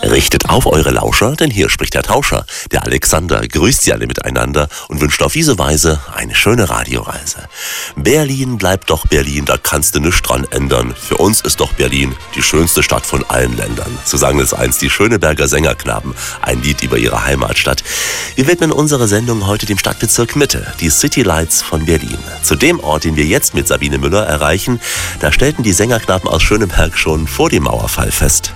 Richtet auf eure Lauscher, denn hier spricht der Tauscher. Der Alexander grüßt sie alle miteinander und wünscht auf diese Weise eine schöne Radioreise. Berlin bleibt doch Berlin, da kannst du nichts dran ändern. Für uns ist doch Berlin die schönste Stadt von allen Ländern. So sagen es einst die Schöneberger Sängerknaben, ein Lied über ihre Heimatstadt. Wir widmen unsere Sendung heute dem Stadtbezirk Mitte, die City Lights von Berlin. Zu dem Ort, den wir jetzt mit Sabine Müller erreichen, da stellten die Sängerknaben aus Schöneberg schon vor dem Mauerfall fest.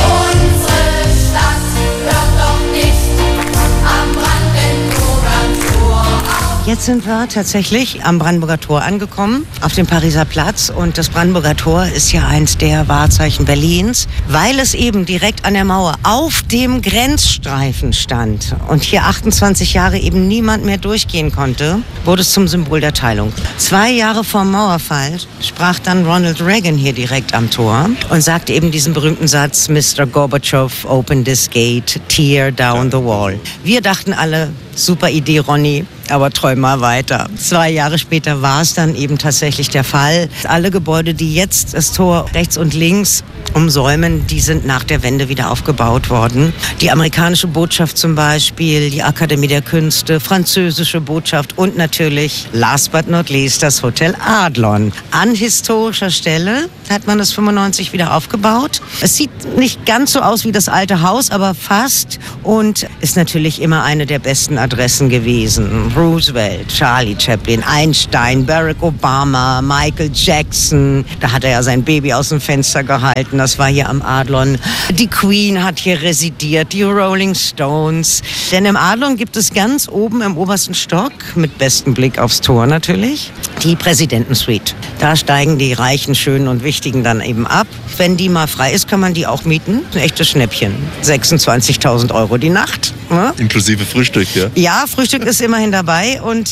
Jetzt sind wir tatsächlich am Brandenburger Tor angekommen, auf dem Pariser Platz. Und das Brandenburger Tor ist ja eins der Wahrzeichen Berlins, weil es eben direkt an der Mauer auf dem Grenzstreifen stand und hier 28 Jahre eben niemand mehr durchgehen konnte, wurde es zum Symbol der Teilung. 2 Jahre vor dem Mauerfall sprach dann Ronald Reagan hier direkt am Tor und sagte eben diesen berühmten Satz: Mr. Gorbatschow, open this gate, tear down the wall. Wir dachten alle, super Idee, Ronny, aber träum mal weiter. 2 Jahre später war es dann eben tatsächlich der Fall. Alle Gebäude, die jetzt das Tor rechts und links umsäumen, die sind nach der Wende wieder aufgebaut worden. Die amerikanische Botschaft zum Beispiel, die Akademie der Künste, französische Botschaft und natürlich, last but not least, das Hotel Adlon. An historischer Stelle hat man das 95 wieder aufgebaut. Es sieht nicht ganz so aus wie das alte Haus, aber fast, und ist natürlich immer eine der besten Adressen gewesen. Roosevelt, Charlie Chaplin, Einstein, Barack Obama, Michael Jackson. Da hat er ja sein Baby aus dem Fenster gehalten. Das war hier am Adlon. Die Queen hat hier residiert, die Rolling Stones. Denn im Adlon gibt es ganz oben im obersten Stock, mit bestem Blick aufs Tor natürlich, die Präsidentensuite. Da steigen die Reichen, Schönen und Wichtigen dann eben ab. Wenn die mal frei ist, kann man die auch mieten. Ein echtes Schnäppchen. 26.000 € die Nacht. Ja? Inklusive Frühstück, ja? Ja, Frühstück ist immerhin dabei. Und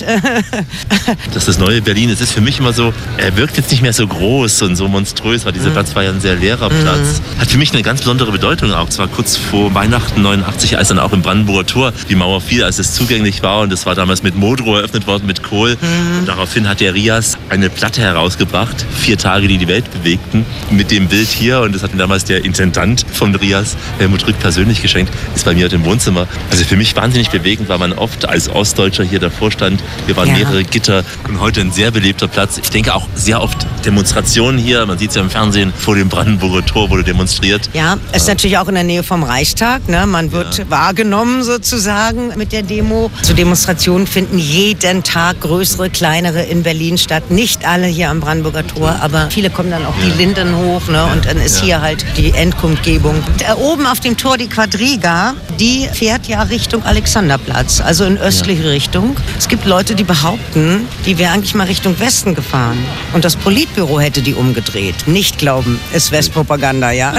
das ist das neue Berlin. Es ist für mich immer so, er wirkt jetzt nicht mehr so groß und so monströs, weil dieser Platz war ja ein sehr leerer Platz. Hat für mich eine ganz besondere Bedeutung auch. Es war kurz vor Weihnachten 89, als dann auch im Brandenburger Tor die Mauer fiel, als es zugänglich war. Und das war damals mit Modrow eröffnet worden, mit Kohl. Und daraufhin hat der Rias eine Platte herausgebracht, 4 Tage, die die Welt bewegten, mit dem Bild hier. Und das hat mir damals der Intendant vom Rias, Helmut Rück, persönlich geschenkt. Ist bei mir heute im Wohnzimmer. Also für mich wahnsinnig bewegend, weil man oft als Ostdeutscher hier davor stand. Hier waren mehrere Gitter und heute ein sehr belebter Platz. Ich denke auch sehr oft Demonstrationen hier. Man sieht es ja im Fernsehen, vor dem Brandenburger Tor wurde demonstriert. Ja, ist natürlich auch in der Nähe vom Reichstag. Ne? Man wird wahrgenommen sozusagen mit der Demo. So Demonstrationen finden jeden Tag, größere, kleinere, in Berlin statt. Nicht alle hier am Brandenburger Tor, aber viele kommen dann auch die Linden hoch. Ne? Und dann ist hier halt die Endkundgebung. Oben auf dem Tor die Quadriga, die fährt ja Richtung Alexanderplatz, also in östliche Richtung. Es gibt Leute, die behaupten, die wäre eigentlich mal Richtung Westen gefahren. Und das Politbüro hätte die umgedreht. Nicht glauben, ist Westpropaganda, ja.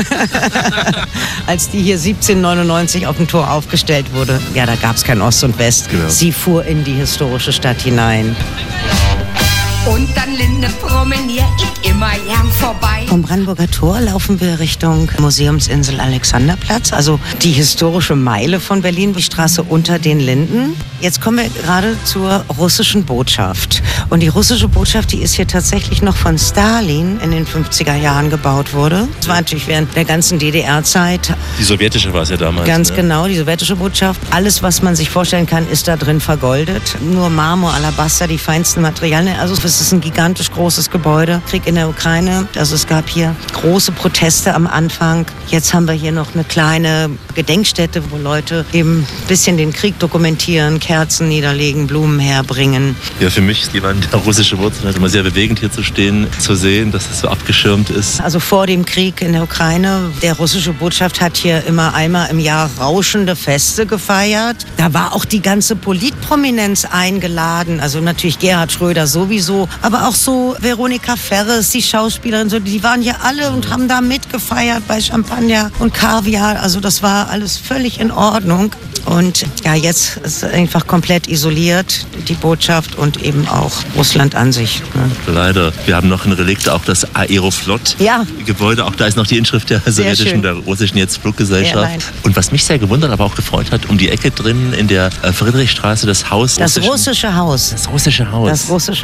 Als die hier 1799 auf dem Tor aufgestellt wurde, ja, da gab es kein Ost und West. Genau. Sie fuhr in die historische Stadt hinein. Und dann Linde promeniere ich immer gern vorbei. Vom Brandenburger Tor laufen wir Richtung Museumsinsel Alexanderplatz, also die historische Meile von Berlin, die Straße unter den Linden. Jetzt kommen wir gerade zur russischen Botschaft. Und die russische Botschaft, die ist hier tatsächlich noch von Stalin in den 50er Jahren gebaut wurde. Das war natürlich während der ganzen DDR-Zeit. Die sowjetische war es ja damals. Ganz genau, die sowjetische Botschaft. Alles, was man sich vorstellen kann, ist da drin vergoldet. Nur Marmor, Alabaster, die feinsten Materialien. Also es ist ein gigantisch großes Gebäude. Krieg in der Ukraine. Also es gab hier große Proteste am Anfang. Jetzt haben wir hier noch eine kleine Gedenkstätte, wo Leute eben ein bisschen den Krieg dokumentieren, Kerzen niederlegen, Blumen herbringen. Ja, für mich, die waren der russische Wurzeln, halt immer sehr bewegend hier zu stehen, zu sehen, dass es so abgeschirmt ist. Also vor dem Krieg in der Ukraine, der russische Botschaft hat hier immer einmal im Jahr rauschende Feste gefeiert. Da war auch die ganze Politprominenz eingeladen. Also natürlich Gerhard Schröder sowieso, aber auch so Veronika Ferres, die Schauspielerin, so, die waren hier alle und haben da mitgefeiert bei Champagner und Kaviar. Also das war alles völlig in Ordnung. Und ja, jetzt ist einfach komplett isoliert, die Botschaft und eben auch Russland an sich. Ne? Leider. Wir haben noch ein Relikt, auch das Aeroflot-Gebäude. Auch da ist noch die Inschrift der sowjetischen, der russischen jetzt Fluggesellschaft. Airline. Und was mich sehr gewundert, aber auch gefreut hat, um die Ecke drin in der Friedrichstraße das Haus. Das russische Haus. Das russische Haus. Das russische Haus, ja.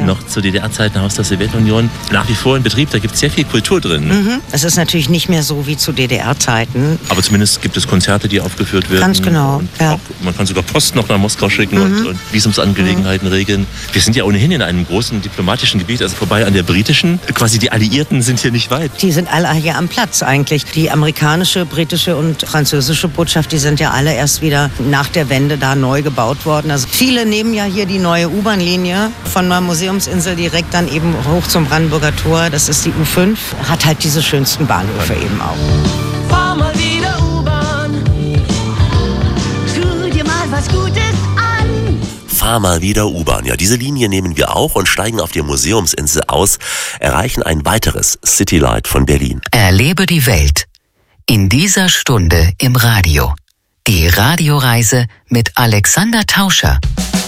noch zu DDR-Zeiten, Haus der Sowjetunion, nach wie vor in Betrieb. Da gibt es sehr viel Kultur drin. Es ist natürlich nicht mehr so wie zu DDR-Zeiten. Aber zumindest gibt es Konzerte, die aufgeführt werden. Ganz genau, Und ja. auch, man kann sogar Post noch nach Moskau schicken und Visumsangelegenheiten regeln. Wir sind ja ohnehin in einem großen diplomatischen Gebiet, also vorbei an der britischen. Quasi die Alliierten sind hier nicht weit. Die sind alle hier am Platz eigentlich. Die amerikanische, britische und französische Botschaft, die sind ja alle erst wieder nach der Wende da neu gebaut worden. Also viele nehmen ja hier die neue U-Bahn-Linie von der Museumsinsel direkt dann eben hoch zum Brandenburger Tor. Das ist die U5. Hat halt diese schönsten Bahnhöfe eben auch. Fahr mal wieder U-Bahn, tu dir mal was Gutes an. Fahr mal wieder U-Bahn. Ja, diese Linie nehmen wir auch und steigen auf der Museumsinsel aus, erreichen ein weiteres Citylight von Berlin. Erlebe die Welt. In dieser Stunde im Radio. Die Radioreise mit Alexander Tauscher.